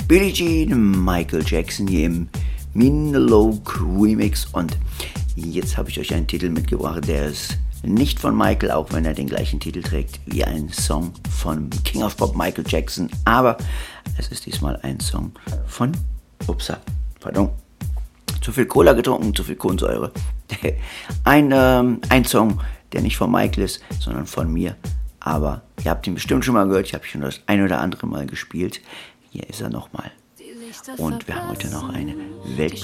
Billie Jean, Michael Jackson hier im Minalogue Remix. Und jetzt habe ich euch einen Titel mitgebracht, der ist nicht von Michael, auch wenn er den gleichen Titel trägt wie ein Song von King of Pop Michael Jackson. Aber es ist diesmal ein Song von, zu viel Cola getrunken, zu viel Kohlensäure. Ein Song, der nicht von Michael ist, sondern von mir. Aber ihr habt ihn bestimmt schon mal gehört. Ich habe schon das ein oder andere Mal gespielt. Hier ist er nochmal. Und wir haben heute noch eine